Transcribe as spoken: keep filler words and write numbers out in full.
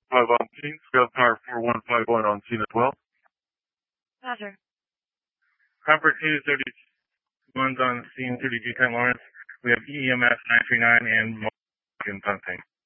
five on scene. Scout Tower four one five one on scene as well. Roger. Copper two thirty-one's on scene, thirty-two Saint Lawrence. We have E M S nine three nine and Morgan Bunting.